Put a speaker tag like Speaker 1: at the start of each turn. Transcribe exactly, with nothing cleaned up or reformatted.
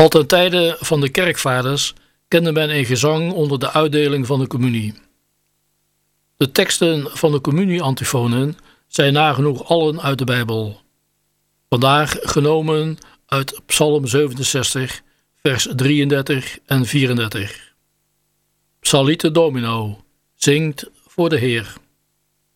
Speaker 1: Al ten tijde van de kerkvaders kende men een gezang onder de uitdeling van de communie. De teksten van de communie-antifonen zijn nagenoeg allen uit de Bijbel. Vandaag genomen uit Psalm zevenenzestig, vers drieëndertig en vierendertig. Psalite Domino, zingt voor de Heer.